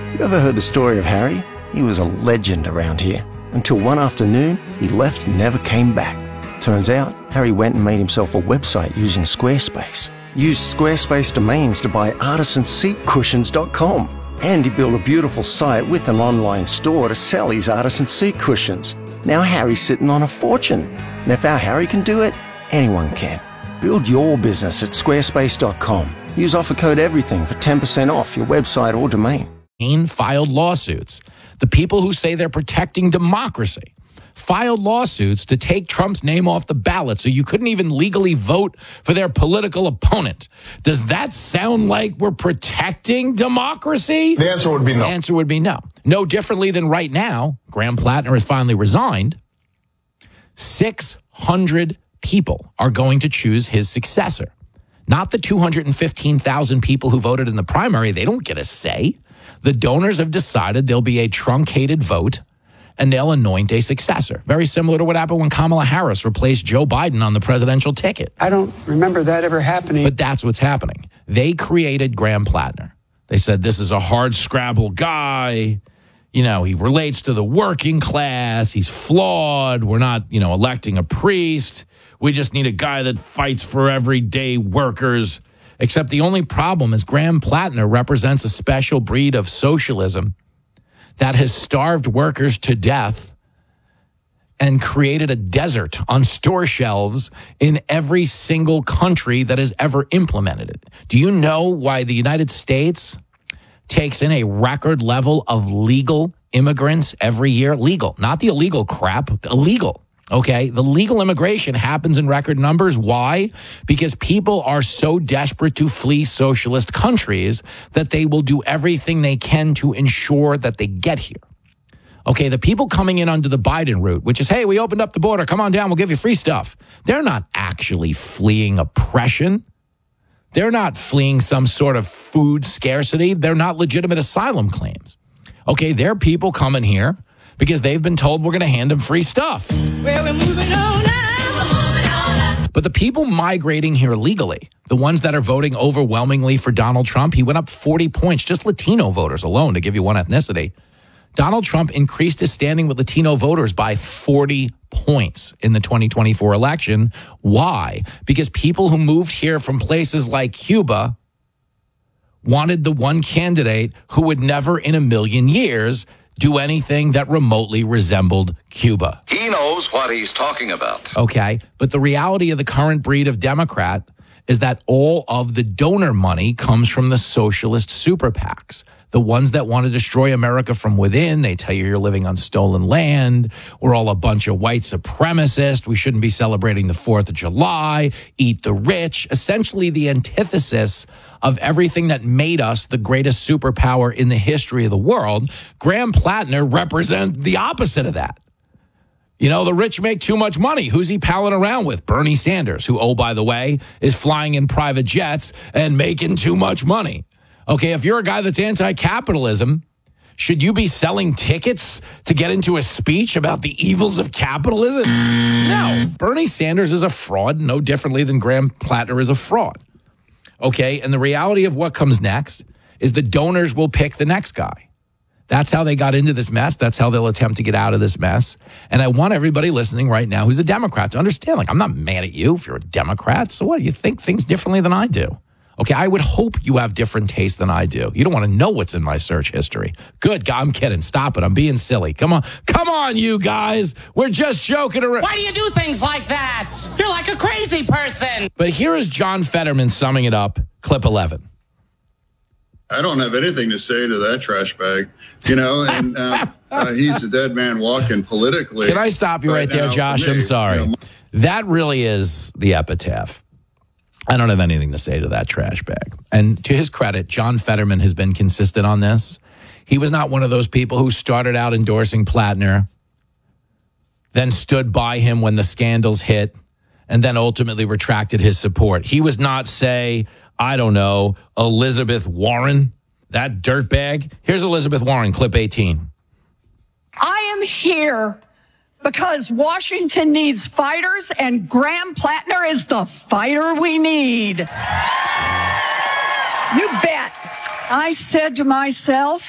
You ever heard the story of Harry? He was a legend around here. Until one afternoon, he left and never came back. Turns out, Harry went and made himself a website using Squarespace. Used Squarespace domains to buy artisanseatcushions.com. And he built a beautiful site with an online store to sell his artisan seat cushions. Now Harry's sitting on a fortune. And if our Harry can do it, anyone can. Build your business at squarespace.com. Use offer code EVERYTHING for 10% off your website or domain. Filed lawsuits. The people who say they're protecting democracy filed lawsuits to take Trump's name off the ballot so you couldn't even legally vote for their political opponent. Does that sound like we're protecting democracy? The answer would be no. The answer would be no. No differently than right now, Graham Plattner has finally resigned. 600 people are going to choose his successor. Not the 215,000 people who voted in the primary. They don't get a say. The donors have decided there'll be a truncated vote and they'll anoint a successor. Very similar to what happened when Kamala Harris replaced Joe Biden on the presidential ticket. I don't remember that ever happening. But that's what's happening. They created Graham Plattner. They said, this is a hard scrabble guy. You know, he relates to the working class. He's flawed. We're not, electing a priest. We just need a guy that fights for everyday workers. Except the only problem is Graham Plattner represents a special breed of socialism that has starved workers to death and created a desert on store shelves in every single country that has ever implemented it. Do you know why the United States takes in a record level of legal immigrants every year? Legal, not the illegal crap, illegal. Okay, the legal immigration happens in record numbers. Why? Because people are so desperate to flee socialist countries that they will do everything they can to ensure that they get here. Okay, the people coming in under the Biden route, which is, hey, we opened up the border, come on down, we'll give you free stuff. They're not actually fleeing oppression. They're not fleeing some sort of food scarcity. They're not legitimate asylum claims. Okay, they're people coming here because they've been told we're going to hand them free stuff. Well, we're moving on now. But the people migrating here legally, the ones that are voting overwhelmingly for Donald Trump, he went up 40 points, just Latino voters alone, to give you one ethnicity. Donald Trump increased his standing with Latino voters by 40 points in the 2024 election. Why? Because people who moved here from places like Cuba wanted the one candidate who would never in a million years do anything that remotely resembled Cuba. He knows what he's talking about. Okay, but the reality of the current breed of Democrat is that all of the donor money comes from the socialist super PACs, the ones that want to destroy America from within. They tell you you're living on stolen land. We're all a bunch of white supremacists. We shouldn't be celebrating the 4th of July. Eat the rich. Essentially the antithesis of everything that made us the greatest superpower in the history of the world. Graham Plattner represents the opposite of that. You know, the rich make too much money. Who's he palling around with? Bernie Sanders, who, oh, by the way, is flying in private jets and making too much money. Okay, if you're a guy that's anti-capitalism, should you be selling tickets to get into a speech about the evils of capitalism? No. Bernie Sanders is a fraud, no differently than Graham Plattner is a fraud. Okay, and the reality of what comes next is the donors will pick the next guy. That's how they got into this mess. That's how they'll attempt to get out of this mess. And I want everybody listening right now who's a Democrat to understand, like, I'm not mad at you if you're a Democrat. So what? You think things differently than I do. Okay, I would hope you have different tastes than I do. You don't want to know what's in my search history. Good God, I'm kidding. Stop it. I'm being silly. Come on, you guys. We're just joking around. Why do you do things like that? You're like a crazy person. But here is John Fetterman summing it up. Clip 11. I don't have anything to say to that trash bag, and he's a dead man walking politically. Can I stop you right there, Josh? I'm sorry. That really is the epitaph. I don't have anything to say to that trash bag. And to his credit, John Fetterman has been consistent on this. He was not one of those people who started out endorsing Plattner, then stood by him when the scandals hit, and then ultimately retracted his support. He was not, say, I don't know, Elizabeth Warren, that dirtbag. Here's Elizabeth Warren, clip 18. I am here because Washington needs fighters, and Graham Plattner is the fighter we need. You bet. I said to myself,